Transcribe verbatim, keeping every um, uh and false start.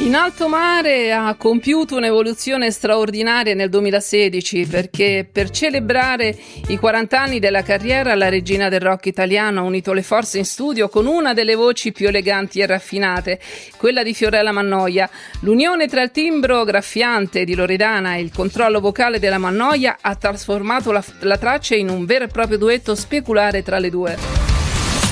In alto mare ha compiuto un'evoluzione straordinaria nel duemilasedici, perché per celebrare i quaranta anni della carriera la regina del rock italiano ha unito le forze in studio con una delle voci più eleganti e raffinate, quella di Fiorella Mannoia. L'unione tra il timbro graffiante di Loredana e il controllo vocale della Mannoia ha trasformato la, la traccia in un vero e proprio duetto speculare tra le due.